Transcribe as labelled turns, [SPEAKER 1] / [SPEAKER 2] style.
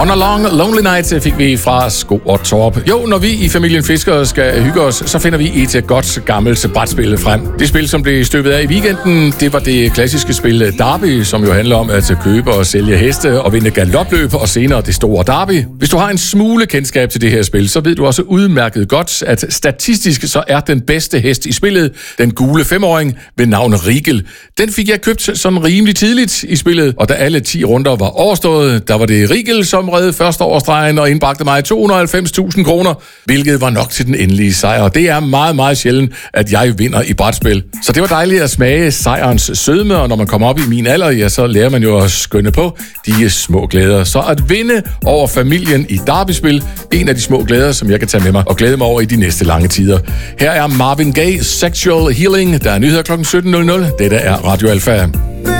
[SPEAKER 1] On a Long Lonely Night fik vi fra Sko og Torp. Jo, når vi i familien Fisker skal hygge os, så finder vi et godt gammelt brætspil frem. Det spil, som blev støbet af i weekenden, det var det klassiske spil Derby, som jo handler om at købe og sælge heste og vinde galopløb og senere det store Derby. Hvis du har en smule kendskab til det her spil, så ved du også udmærket godt, at statistisk så er den bedste hest i spillet den gule 5-åring ved navn Rigel. Den fik jeg købt sådan rimelig tidligt i spillet, og da alle 10 runder var overstået, der var det Rigel, som redde første over stregen og indbragte mig 290.000 kroner, hvilket var nok til den endelige sejr. Det er meget, meget sjældent, at jeg vinder i brætspil. Så det var dejligt at smage sejrens sødme, og når man kommer op i min alder, ja, så lærer man jo at skønne på de små glæder. Så at vinde over familien i derbyspil, en af de små glæder, som jeg kan tage med mig og glæde mig over i de næste lange tider. Her er Marvin Gaye, Sexual Healing. Der er nyheder kl. 17.00. Dette er Radio Alfa.